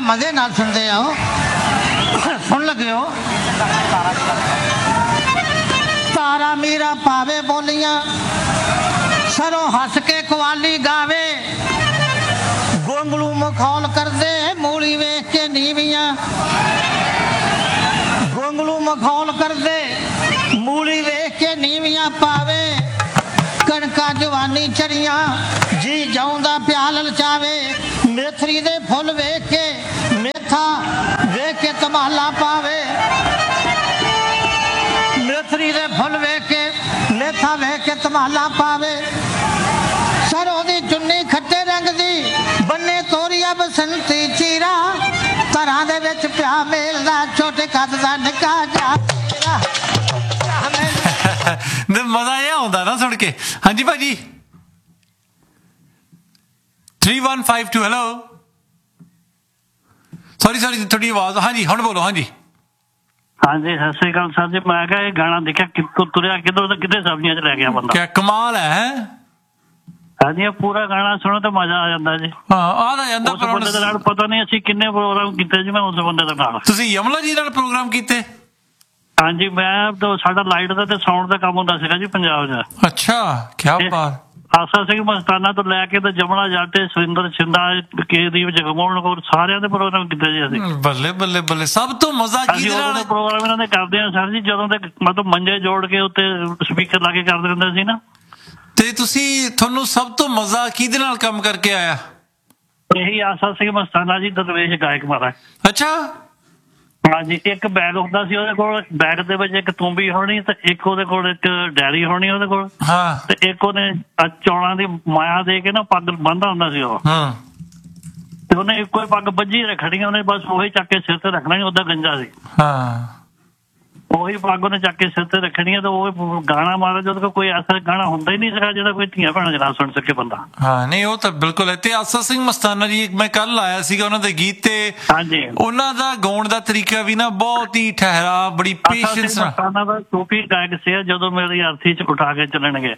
मजे नाल सुनते आओ। सुन लगे हो तारा मीरा पावे बोलियां सरों हस के कवाली गावे गोंगलू मखौल कर दे मूली वेख के नीवियां गोंगलू मखौल कर दे मूली वेख के नीवियां पावे कणका जवानी चरियां जी जाऊंदा प्याल लचावे मेथरी दे फुल वेख के मेथा वेख के तमाला पावे मेथरी दे फुल वेख के मेथा वेख के तमाला पावे सरों दी चुन्नी खट्टे रंग दी बन्ने तोरिया बसंती चीरा तरां दे विच प्या मेलदा छोटे कद दा निक्का जा मजा ਇਹ ਆਉਂਦਾ ਨਾ ਸੁਣ ਕੇ। ਹਾਂਜੀ ਭਾਜੀ 3152 ਹੈਲੋ ਸੌਰੀ ਤੁਹਾਡੀ ਆਵਾਜ਼। ਹਾਂਜੀ ਹੁਣ ਬੋਲੋ। ਹਾਂਜੀ ਹਾਂਜੀ ਸਤਿ ਸ੍ਰੀ ਅਕਾਲ ਸਰ ਜੀ। ਮੈਂ ਕਿਹਾ ਇਹ ਗਾਣਾ ਦੇਖਿਆ ਕਿੱਥੋਂ ਤੁਰਿਆ ਕਿੱਧਰੋਂ ਤੇ ਕਿੱਥੇ ਸਬਜ਼ੀਆਂ 'ਚ ਲੈ ਗਿਆ ਬੰਦਾ। ਕਿਆ ਕਮਾਲ ਹੈ। ਹਾਂਜੀ ਇਹ ਪੂਰਾ ਗਾਣਾ ਸੁਣੋ ਤਾਂ ਮਜ਼ਾ ਆ ਜਾਂਦਾ ਜੀ। ਹਾਂ ਆ ਤਾਂ ਜਾਂਦਾ। ਉਸ ਬੰਦੇ ਦੇ ਨਾਲ ਪਤਾ ਨਹੀਂ ਅਸੀਂ ਕਿੰਨੇ ਪ੍ਰੋਗਰਾਮ ਕੀਤੇ ਜੀ। ਮੈਂ ਉਸ ਬੰਦੇ ਦੇ ਨਾਲ। ਤੁਸੀਂ ਯਮਲਾ ਜੀ ਨਾਲ ਪ੍ਰੋਗਰਾਮ ਕੀਤੇ? ਹਾਂਜੀ ਮੈਂ ਤਾਂ ਸਾਡਾ ਲਾਈਟ ਦਾ ਤੇ ਸਾਊਂਡ ਦਾ ਕੰਮ ਹੁੰਦਾ ਸੀਗਾ ਜੀ ਪੰਜਾਬ 'ਚ। ਅੱਛਾ ਕਿਆ ਬਾਤ। ਆਸਾ ਸਿੰਘ ਮਸਤਾਨਾ ਤੋਂ ਲੈ ਕੇ ਤੇ ਜਮਨਾ ਜੱਟ ਸੁਰਿੰਦਰ ਛਿੰਦਾ ਕੇਦੀਪ ਜਗਮੋਹਨ ਕੌਰ ਸਾਰਿਆਂ ਦੇ ਪ੍ਰੋਗਰਾਮ ਕੀਤੇ ਜੀ ਅਸੀਂ। ਬੱਲੇ ਬੱਲੇ ਬੱਲੇ। ਸਭ ਤੋਂ ਮਜ਼ਾ ਕਿਹਦੇ ਨਾਲ ਪ੍ਰੋਗਰਾਮ ਇਹਨਾਂ ਦੇ ਕਰਦੇ ਆ ਸਰ ਜੀ ਜਦੋਂ ਦੇ ਮਤਲਬ ਮੰਜੇ ਜੋੜ ਕੇ ਉੱਤੇ ਸਪੀਕਰ ਲਾ ਕੇ ਕਰਦੇ ਹੁੰਦੇ ਸੀ ਨਾ। ਤੇ ਤੁਹਾਨੂੰ ਸਭ ਤੋਂ ਮਜ਼ਾ ਕਿਹਦੇ ਨਾਲ ਕੰਮ ਕਰਕੇ ਆਇਆ? ਇਹੀ ਆਸਾ ਸਿੰਘ ਮਸਤਾਨਾ ਜੀ ਦਰਵੇਸ਼ ਗਾਇਕ ਮਹਾਰਾਜ। ਅੱਛਾ ਹਾਂਜੀ ਇੱਕ ਬੈਗ ਹੁੰਦਾ ਸੀ ਉਹਦੇ ਕੋਲ। ਬੈਗ ਦੇ ਵਿੱਚ ਇੱਕ ਤੂੰਬੀ ਹੋਣੀ ਤੇ ਇੱਕ ਉਹਦੇ ਕੋਲ ਇੱਕ ਡੈਰੀ ਹੋਣੀ ਉਹਦੇ ਕੋਲ। ਹਾਂ ਤੇ ਇੱਕ ਉਹਨੇ ਚੌਲਾਂ ਦੀ ਮਾਇਆ ਦੇ ਕੇ ਨਾ ਪੱਗ ਬੰਨ੍ਹਦਾ ਹੁੰਦਾ ਸੀ ਉਹ। ਹਾਂ ਤੇ ਉਹਨੇ ਇੱਕੋ ਹੀ ਪੱਗ ਬੱਝੀ ਰੱਖਣੀ। ਉਹਨੇ ਬਸ ਉਹੀ ਚੱਕ ਕੇ ਸਿਰ ਤੇ ਰੱਖਣਾ ਹੀ। ਉਹਦਾ ਗੰਜਾ ਸੀ। ਹਾਂ ਉਹੀ ਪੱਗ ਉਹਨੇ ਚੱਕ ਕੇ ਸਿਰ ਤੇ ਰੱਖਣੀ ਹੈ। ਤੇ ਉਹ ਗਾਣਾ ਮਹਾਰਾਜ ਉਹਦੇ ਕੋਲ ਕੋਈ ਐਸਾ ਗਾਣਾ ਹੁੰਦਾ ਹੀ ਨਹੀਂ ਸੀਗਾ ਜਿਹੜਾ ਕੋਈ ਧੀਆਂ ਭੈਣਾਂ 'ਚ ਨਾ ਸੁਣ ਸਕੇ ਬੰਦਾ। ਹਾਂ ਨਹੀਂ ਉਹ ਤਾਂ ਬਿਲਕੁਲ ਹੈ। ਤੇ ਆਸਾ ਸਿੰਘ ਮਸਤਾਨਾ ਜੀ ਮੈਂ ਕੱਲ ਆਇਆ ਸੀਗਾ ਉਹਨਾਂ ਦੇ ਗੀਤ ਤੇ। ਹਾਂਜੀ ਉਹਨਾਂ ਦਾ ਗਾਉਣ ਦਾ ਤਰੀਕਾ ਵੀ ਨਾ ਬਹੁਤ ਹੀ ਠਹਿਰਾ ਬੜੀ ਪੇਸ਼ੈਂਸ ਨਾਲ। ਮਸਤਾਨਾ ਦਾ ਸੂਫੀ ਗਾਇਕ ਸੀ ਜਦੋਂ ਮੇਰੀ ਅਰਥੀ 'ਚ ਉਠਾ ਕੇ ਚੱਲਣਗੇ।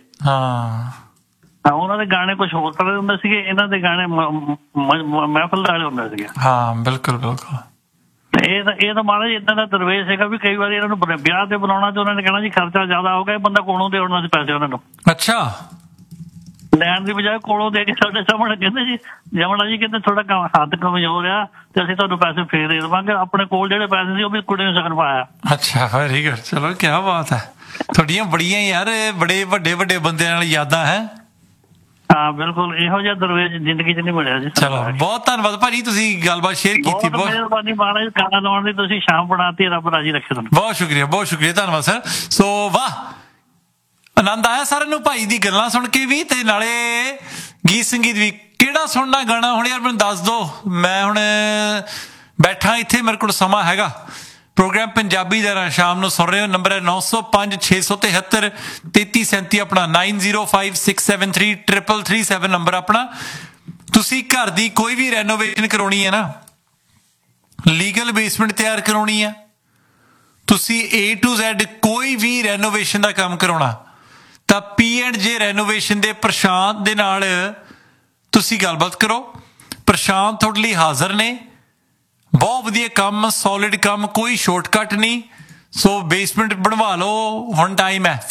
ਹਾਂ ਉਹਨਾਂ ਦੇ ਗਾਣੇ ਕੁਛ ਹੋਰ ਤਰ੍ਹਾਂ ਦੇ ਹੁੰਦੇ ਸੀਗੇ। ਇਹਨਾਂ ਦੇ ਗਾਣੇ ਮਹਿਫਲ ਵਾਲੇ ਹੁੰਦੇ ਸੀਗੇ। ਹਾਂ ਬਿਲਕੁਲ ਬਿਲਕੁਲ। ਇਹ ਤਾਂ ਮਹਾਰਾਜ ਏਦਾਂ ਦਾ ਦਰਵੇਸ਼ ਹੈਗਾ ਵੀ ਕਈ ਵਾਰੀ ਇਹਨਾਂ ਨੂੰ ਵਿਆਹ ਤੇ ਬੁਲਾਉਣਾ ਤੇ ਉਹਨਾਂ ਨੇ ਕਹਿਣਾ ਜੀ ਖਰਚਾ ਜ਼ਿਆਦਾ ਹੋ ਗਿਆ ਬੰਦਾ ਕੋਲੋਂ ਦੇ ਆਉਣਾ ਸੀ ਪੈਸੇ ਉਹਨਾਂ ਨੂੰ। ਅੱਛਾ ਲੈਣ ਦੀ ਬਜਾਏ ਕੋਲੋਂ ਦੇ ਕੇ ਸਾਡੇ ਸਾਹਮਣੇ ਕਹਿੰਦੇ ਜੀ ਜਮਨਾ ਜੀ ਕਹਿੰਦੇ ਥੋੜਾ ਹੱਥ ਕਮਜ਼ੋਰ ਆ ਤੇ ਅਸੀਂ ਤੁਹਾਨੂੰ ਪੈਸੇ ਫੇਰ ਦੇ ਦੇਵਾਂਗੇ। ਆਪਣੇ ਕੋਲ ਜਿਹੜੇ ਪੈਸੇ ਸੀ ਉਹ ਵੀ ਕੁੜੀ ਨੂੰ ਸ਼ਗਨ ਪਾਇਆ। ਅੱਛਾ ਵੈਰੀ ਗੁੱਡ। ਚਲੋ ਕਿਆ ਬਾਤ ਹੈ। ਤੁਹਾਡੀਆਂ ਬੜੀਆਂ ਯਾਰ ਬੜੇ ਵੱਡੇ ਵੱਡੇ ਬੰਦਿਆਂ ਨਾਲ ਯਾਦਾਂ ਹੈ। ਹਾਂ ਬਿਲਕੁਲ ਇਹੋ ਜਿਹਾ ਦਰਵੇਸ਼ ਜ਼ਿੰਦਗੀ 'ਚ ਨਹੀਂ ਮਿਲਿਆ ਜੀ। ਚਲੋ ਬਹੁਤ ਧੰਨਵਾਦ ਭਾਜੀ ਤੁਸੀਂ ਗੱਲਬਾਤ ਸ਼ੇਅਰ ਕੀਤੀ। ਬਹੁਤ ਮਿਹਰਬਾਨੀ ਮਹਾਰਾਜ। ਗਾਣਾ ਲਾਉਣ ਦੀ ਤੁਸੀਂ ਸ਼ਾਮ ਬਣਾਤੀ। ਰੱਬ ਰਾਜੀ ਰੱਖੇ ਤੁਹਾਨੂੰ। ਬਹੁਤ ਸ਼ੁਕਰੀਆ ਧੰਨਵਾਦ ਸਰ। ਸੋ ਵਾਹ ਆਨੰਦ ਆਇਆ ਸਾਰਿਆਂ ਨੂੰ ਭਾਈ ਦੀ ਗੱਲਾਂ ਸੁਣ ਕੇ ਵੀ ਤੇ ਨਾਲੇ ਗੀਤ ਸੰਗੀਤ ਵੀ। ਕਿਹੜਾ ਸੁਣਨਾ ਗਾਣਾ ਹੁਣ ਯਾਰ ਮੈਨੂੰ ਦੱਸ ਦਿਓ। ਮੈਂ ਹੁਣ ਬੈਠਾ ਇੱਥੇ ਮੇਰੇ ਕੋਲ ਸਮਾਂ ਹੈਗਾ। ਪ੍ਰੋਗਰਾਮ ਪੰਜਾਬੀ ਦਾ ਸ਼ਾਮ ਨੂੰ ਸੁਣ ਰਹੇ ਹੋ। ਨੰਬਰ ਹੈ 905 673 3337 ਆਪਣਾ 9056733337 ਨੰਬਰ ਆਪਣਾ। ਤੁਸੀਂ ਘਰ ਦੀ ਕੋਈ ਵੀ ਰੈਨੋਵੇਸ਼ਨ ਕਰਾਉਣੀ ਹੈ ਨਾ ਲੀਗਲ ਬੇਸਮੈਂਟ ਤਿਆਰ ਕਰਾਉਣੀ ਹੈ ਤੁਸੀਂ A to Z ਕੋਈ ਵੀ ਰੈਨੋਵੇਸ਼ਨ ਦਾ ਕੰਮ ਕਰਾਉਣਾ ਤਾਂ P&J ਰੈਨੋਵੇਸ਼ਨ ਦੇ ਪ੍ਰਸ਼ਾਂਤ ਦੇ ਨਾਲ ਤੁਸੀਂ ਗੱਲਬਾਤ ਕਰੋ। ਪ੍ਰਸ਼ਾਂਤ ਤੁਹਾਡੇ ਲਈ ਹਾਜ਼ਰ ਨੇ। ਬਹੁਤ ਵਧੀਆ ਕੰਮ ਸੋਲਿਡ ਕੰਮ ਕੋਈ ਸ਼ਾਰਟਕਟ ਨਹੀਂ। ਸੋ ਬੇਸਮੈਂਟ ਬਣਵਾ ਲਓ ਹੁਣ ਟਾਈਮ ਹੈ।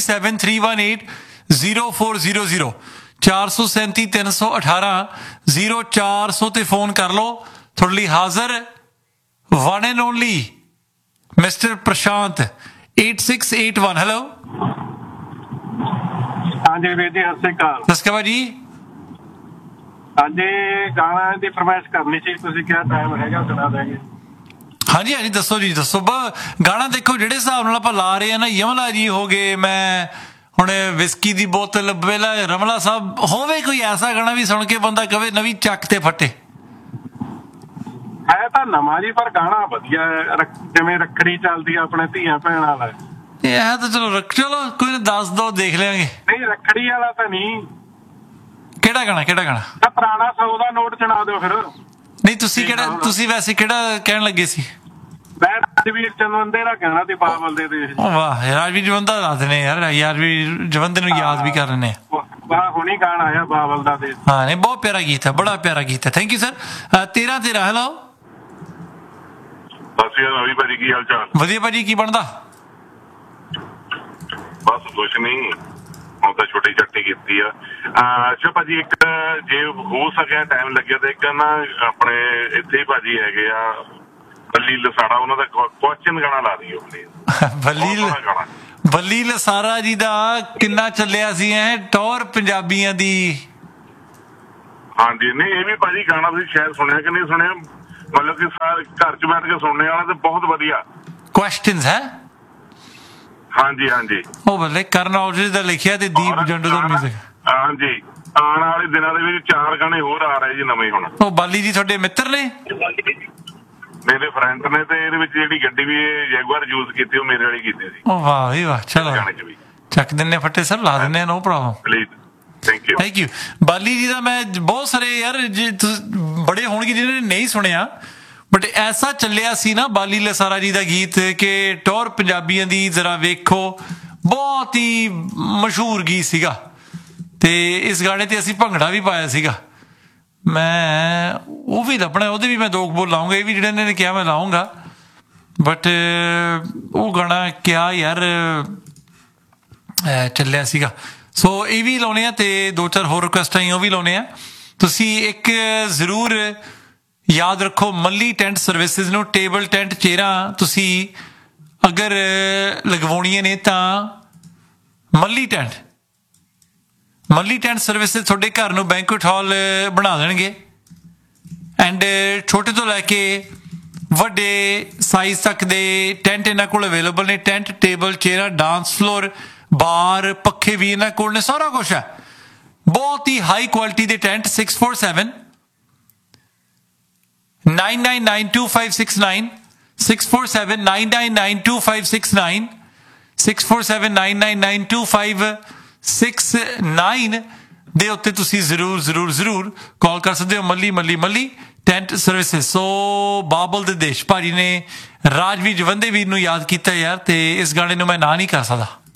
4373180400 437 318 0400 ਤੇ ਫੋਨ ਕਰ ਲਓ। ਤੁਹਾਡੇ ਲਈ ਹਾਜ਼ਰ one and only mister Prashant 8681। Hello ਹਾਂਜੀ ਵੀਰ ਜੀ ਸਤਿ ਸ਼੍ਰੀ ਅਕਾਲ। ਸਤਿ ਸ਼੍ਰੀ ਅਕਾਲ ਜੀ। ਹਾਂਜੀ ਗਾਣਾ ਦੀ ਫਰਮਾਇਸ਼ ਕਰਨੀ ਸੀ। ਤੁਸੀਂ ਕਿਹਾ ਟਾਈਮ ਹੈਗਾ ਸੁਣਾ ਦੇਂਗੇ। ਹਾਂਜੀ ਹਾਂਜੀ ਦੱਸੋ ਜੀ ਦੱਸੋ। ਗਾਣਾ ਦੇਖੋ ਜਿਹੜੇ ਹਿਸਾਬ ਨਾਲ ਆਪਾਂ ਲਾ ਰਹੇ ਆ ਨਾ ਯਮਲਾ ਜੀ ਹੋ ਗਏ। ਮੈਂ ਹੁਣ ਵਿਸਕੀ ਦੀ ਬੋਤਲ ਪਹਿਲਾਂ ਰਮਲਾ ਸਾਹਿਬ ਹੋਵੇ ਕੋਈ ਐਸਾ ਗਾਣਾ ਵੀ ਸੁਣ ਕੇ ਬੰਦਾ ਕਵੇ ਨਵੀਂ ਚੱਕ ਤੇ ਫੱਟੇ। ਹੈ ਤਾਂ ਨਵਾਂ ਜੀ ਪਰ ਗਾਣਾ ਵਧੀਆ ਜਿਵੇਂ ਰੱਖੜੀ ਚੱਲਦੀ ਆ ਆਪਣੇ ਧੀਆਂ ਭੈਣਾਂ ਵਾਲਾ। ਇਹ ਹੈ ਤਾਂ ਚਲੋ ਕੋਈ ਨਾ ਦੱਸ ਦੋ ਦੇਖ ਲਿਆਂਗੇ। ਨਹੀਂ ਰੱਖੜੀ ਵਾਲਾ ਤਾਂ ਨਹੀਂ। ਕਿਹੜਾ ਗਾਣਾ ਤਾਂ ਪੁਰਾਣਾ 100 ਦਾ ਨੋਟ ਚਣਾ ਦਿਓ ਫਿਰ। ਨਹੀਂ ਤੁਸੀਂ ਵੈਸੇ ਕਿਹੜਾ ਕਹਿਣ ਲੱਗੇ ਸੀ? ਮੈਂ ਰਾਜਵੀਰ ਜਵੰਦੇ ਦਾ ਕਹਿਣਾ ਸੀ ਬਾਬਲ ਦੇ ਦੇਸ਼। ਵਾਹ ਰਾਜਵੀਰ ਜਵੰਦਾ ਦੱਸ ਨੇ ਯਾਰ ਵੀ ਜਵੰਦੇ ਨੂੰ ਯਾਦ ਵੀ ਕਰ ਰਹੇ ਆ। ਵਾਹ ਹੁਣੀ ਗਾਣਾ ਆਇਆ ਬਾਬਲ ਦਾ ਦੇਸ਼। ਹਾਂ ਨਹੀਂ ਬਹੁਤ ਪਿਆਰਾ ਗੀਤ ਹੈ ਬੜਾ ਪਿਆਰਾ ਗੀਤ ਹੈ। Thank you sir. 13 ਹੈਲੋ ਬਸ ਯਾਰ ਨਵੀਂ ਭਾਜੀ ਕੀ ਹਾਲ ਚਾਲ? ਵਧੀਆ ਭਾਜੀ, ਕੀ ਬਣਦਾ? ਬਸ ਕੁਛ ਨਹੀਂ, ਹੁਣ ਤਾਂ ਛੋਟੀ ਚੱਟੀ ਕੀਤੀ ਆ। ਅੱਛਾ ਭਾਜੀ, ਇੱਕ ਜੇ ਹੋ ਸਕਿਆ ਟਾਈਮ ਲੱਗਿਆ ਤਾਂ ਇੱਕ ਨਾ ਆਪਣੇ ਇੱਥੇ ਹੀ ਭਾਜੀ ਹੈਗੇ ਆ ਬੱਲੀ ਲਸਾੜਾ, ਉਹਨਾਂ ਦਾ ਕੁਐਸਚਨ ਗਾਣਾ ਲਾ ਦਿਓ ਪਲੀਜ਼। ਬੱਲੀ ਲਸਾਰਾ ਜੀ ਦਾ ਕਿੰਨਾ ਚੱਲਿਆ ਸੀ ਟੌਰ ਪੰਜਾਬੀਆਂ ਦੀ। ਹਾਂਜੀ, ਨਹੀਂ ਇਹ ਵੀ ਭਾਜੀ ਗਾਣਾ ਤੁਸੀਂ ਸ਼ਾਇਦ ਸੁਣਿਆ ਕਿ ਨਹੀਂ ਸੁਣਿਆ, ਮਤਲਬ ਕਿ ਘਰ ਚ ਬੈਠ ਕੇ ਸੁਣਨੇ ਵਾਲਾ ਤੇ ਬਹੁਤ ਵਧੀਆ ਕੁਐਸਚਨਸ ਹੈ। ਹਾਂਜੀ ਹਾਂਜੀ, ਉਹ ਬੱਲੇ ਕਰਨ ਔਜਲੇ ਦਾ ਲਿਖਿਆ ਤੇ ਦੀਪ ਜੰਡੂ ਦਾ ਮਿਊਜ਼ਿਕ। ਹਾਂਜੀ, ਆਉਣ ਵਾਲੇ ਦਿਨਾਂ ਦੇ ਵਿੱਚ 4 ਗਾਣੇ ਹੋਰ ਆ ਰਹੇ ਜੀ ਨਵੇਂ। ਹੁਣ ਉਹ ਬਾਲੀ ਜੀ ਤੁਹਾਡੇ ਮਿੱਤਰ ਨੇ? ਮੇਰੇ ਫਰੈਂਡ ਨੇ, ਤੇ ਇਹਦੇ ਵਿੱਚ ਜਿਹੜੀ ਗੱਡੀ ਵੀ ਜੈਗੁਆਰ ਯੂਜ਼ ਕੀਤੀ ਉਹ ਮੇਰੇ ਵਾਲੀ ਕੀਤੀ ਸੀ। ਉਹ ਵਾਹ ਵੀ ਵਾਹ, ਚਲੋ ਚੱਕ ਦਿੰਨੇ ਫੱਟੇ ਸਰ, ਲਾ ਦਿੰਨੇ, no problem, please. Thank you. ਬਾਲੀ ਜੀ ਦਾ ਮੈਂ ਬਹੁਤ ਸਾਰੇ ਯਾਰ ਬੜੇ ਹੋਣਗੇ ਜਿਹਨਾਂ ਨੇ ਨਹੀਂ ਸੁਣਿਆ, ਬਟ ਐਸਾ ਚੱਲਿਆ ਸੀ ਨਾ ਬਾਲੀ ਲਸਾਰਾ ਜੀ ਦਾ ਗੀਤ ਕਿ ਟੌਰ ਪੰਜਾਬੀਆਂ ਦੀ ਜ਼ਰਾ ਵੇਖੋ, ਬਹੁਤ ਹੀ ਮਸ਼ਹੂਰ ਗੀਤ ਸੀਗਾ। ਤੇ ਇਸ ਗਾਣੇ ਤੇ ਅਸੀਂ ਭੰਗੜਾ ਵੀ ਪਾਇਆ ਸੀਗਾ। ਮੈਂ ਉਹ ਵੀ ਲੱਭਣਾ, ਉਹਦੇ ਵੀ ਮੈਂ 2 ਬੋਲ ਲਾਉਂਗਾ, ਇਹ ਵੀ ਜਿਹੜੇ ਨੇ ਕਿਹਾ ਮੈਂ ਲਾਉਂਗਾ, ਬਟ ਉਹ ਗਾਣਾ ਕਿਆ ਯਾਰ ਚੱਲਿਆ ਸੀਗਾ। ਸੋ ਇਹ ਵੀ ਲਾਉਣੇ ਆ, ਤੇ 2-4 ਹੋਰ ਰਿਕੁਐਸਟਾਂ ਹੀ ਉਹ ਵੀ ਲਾਉਣੇ ਆ। ਤੁਸੀਂ ਇੱਕ ਜ਼ਰੂਰ ਯਾਦ ਰੱਖੋ, ਮੱਲੀ ਟੈਂਟ ਸਰਵਿਸਿਜ਼ ਨੂੰ, ਟੇਬਲ ਟੈਂਟ ਚੇਅਰਾਂ ਤੁਸੀਂ ਅਗਰ ਲਗਵਾਉਣੀਆਂ ਨੇ ਤਾਂ ਮੱਲੀ ਟੈਂਟ ਸਰਵਿਸਿਜ਼ ਤੁਹਾਡੇ ਘਰ ਨੂੰ ਬੈਂਕੁਏਟ ਹਾਲ ਬਣਾ ਦੇਣਗੇ। ਐਂਡ ਛੋਟੇ ਤੋਂ ਲੈ ਕੇ ਵੱਡੇ ਸਾਈਜ਼ ਤੱਕ ਦੇ ਟੈਂਟ ਇਹਨਾਂ ਕੋਲ ਅਵੇਲੇਬਲ ਨੇ। ਟੈਂਟ, ਟੇਬਲ, ਚੇਅਰਾਂ, ਡਾਂਸ ਫਲੋਰ, ਬਾਰ, ਪੱਖੇ ਵੀ ਇਹਨਾਂ ਕੋਲ ਨੇ, ਸਾਰਾ ਕੁਛ ਹੈ। ਬਹੁਤ ਹੀ ਹਾਈ ਕੁਆਲਿਟੀ ਦੇ ਟੈਂਟ। 647-999-2569 647-999-2569 647-999-2569 ਦੇ ਉੱਤੇ ਤੁਸੀਂ ਜ਼ਰੂਰ ਕਾਲ ਕਰ ਸਕਦੇ ਹੋ। ਮੱਲੀ ਟੈਂਟ ਸਰਵਿਸਿਜ਼। ਸੋ ਬਾਬਲ ਦੇ ਦੇਸ਼ ਭਾਜੀ ਨੇ ਰਾਜਵੀਰ ਜਵੰਦੇ ਵੀਰ ਨੂੰ ਯਾਦ ਕੀਤਾ ਯਾਰ, ਤੇ ਇਸ ਗਾਣੇ ਨੂੰ ਮੈਂ ਨਾ ਨਹੀਂ ਕਰ ਸਕਦਾ।